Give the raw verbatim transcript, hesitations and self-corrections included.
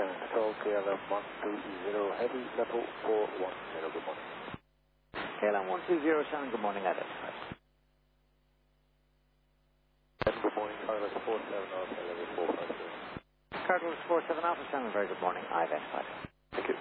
Control K L M one two zero Heavy, level four one zero, good morning. K L M one two zero seven, good morning, identified. Good morning, Carlos four seven Alpha, level four five zero. Carlos four seven Alpha seven, very good morning, identified. Thank you.